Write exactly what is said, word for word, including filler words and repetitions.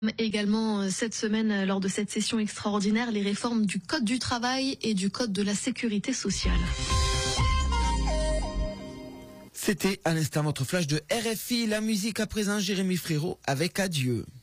Également cette semaine, lors de cette session extraordinaire, les réformes du Code du travail et du Code de la sécurité sociale. C'était à l'instant votre flash de R F I, la musique à présent, Jérémy Frérot avec Adieu.